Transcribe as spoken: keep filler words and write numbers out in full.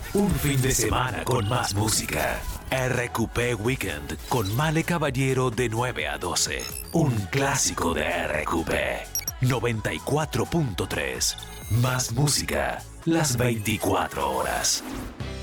Un fin de semana con más música. R Q P Weekend con Male Caballero de nueve a doce. Un clásico de R Q P. noventa y cuatro punto tres. Más música las veinticuatro horas.